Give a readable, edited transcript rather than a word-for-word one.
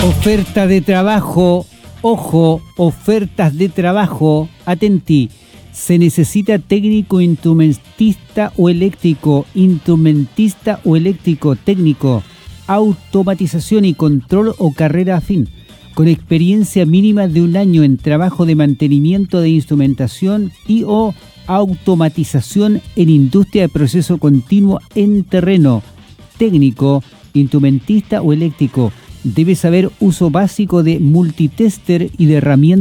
Oferta de trabajo, ojo, ofertas de trabajo, atentí. Se necesita técnico instrumentista o eléctrico, técnico, automatización y control o carrera afín, con experiencia mínima de 1 año en trabajo de mantenimiento de instrumentación y o automatización en industria de proceso continuo en terreno, técnico, instrumentista o eléctrico. Debe saber uso básico de multitester y de herramientas